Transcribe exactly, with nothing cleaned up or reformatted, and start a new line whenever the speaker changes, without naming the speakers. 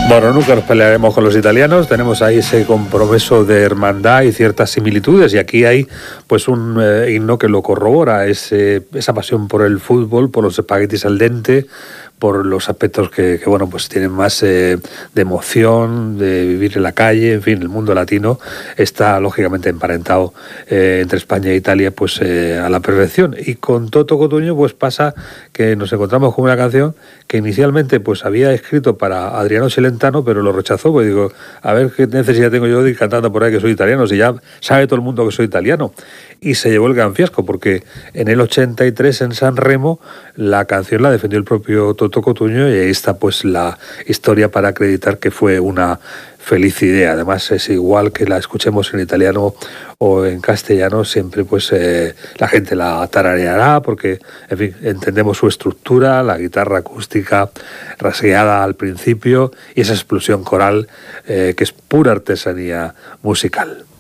Bueno, nunca nos pelearemos con los italianos, tenemos ahí ese compromiso de hermandad y ciertas similitudes, y aquí hay pues un eh, himno que lo corrobora, ese, esa pasión por el fútbol, por los espaguetis al dente, por los aspectos que, que bueno, pues tienen más eh, de emoción, de vivir en la calle, en fin, el mundo latino está lógicamente emparentado eh, entre España e Italia pues eh, a la perfección. Y con Toto Cutugno pues pasa que nos encontramos con una canción que inicialmente pues había escrito para Adriano Celentano, pero lo rechazó, pues digo, a ver qué necesidad tengo yo de ir cantando por ahí que soy italiano, si ya sabe todo el mundo que soy italiano. Y se llevó el gran fiasco, porque en el ochenta y tres en San Remo la canción la defendió el propio Toto Cutugno, y ahí está pues la historia para acreditar que fue una feliz idea. Además es igual que la escuchemos en italiano o en castellano, siempre pues eh, la gente la tarareará porque, en fin, entendemos su estructura, la guitarra acústica rasgueada al principio y esa explosión coral eh, que es pura artesanía musical.